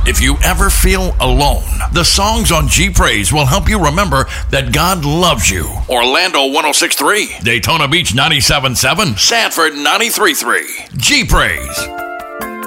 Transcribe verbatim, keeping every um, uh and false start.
If you ever feel alone, the songs on G Praise will help you remember that God loves you. Orlando one oh six point three, Daytona Beach ninety-seven point seven, Sanford ninety-three point three. G Praise.